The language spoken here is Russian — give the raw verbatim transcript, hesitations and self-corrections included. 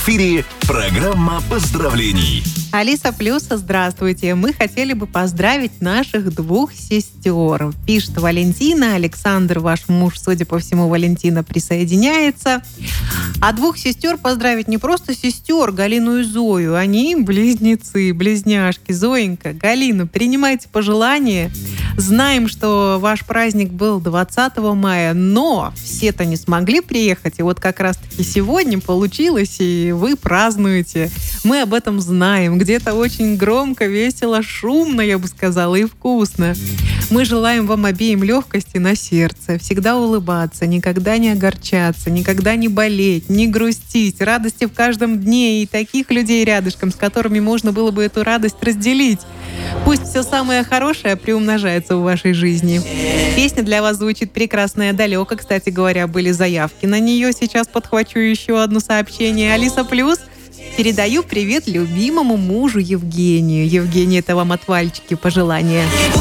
эфире программа поздравлений. Алиса Плюс, здравствуйте. Мы хотели бы поздравить наших двух сестер. Пишет Валентина. Александр, ваш муж, судя по всему, Валентина, присоединяется. А двух сестер поздравить не просто сестер, Галину и Зою. Они близнецы, близняшки. Зоенька, Галина, принимайте пожелания. Знаем, что ваш праздник был двадцатого мая, но все-то не смогли приехать. И вот как раз-таки сегодня получилось, и вы празднуете. Мы об этом знаем. Где-то очень громко, весело, шумно, я бы сказала, и вкусно. Мы желаем вам обеим легкости на сердце, всегда улыбаться, никогда не огорчаться, никогда не болеть, не грустить, радости в каждом дне и таких людей рядышком, с которыми можно было бы эту радость разделить. Пусть все самое хорошее приумножается в вашей жизни. Песня для вас звучит прекрасная «Далеко». Кстати говоря, были заявки на нее. Сейчас подхвачу еще одно сообщение. Алиса Плюс. Передаю привет любимому мужу Евгению. Евгений, это вам от Вальчики пожелания.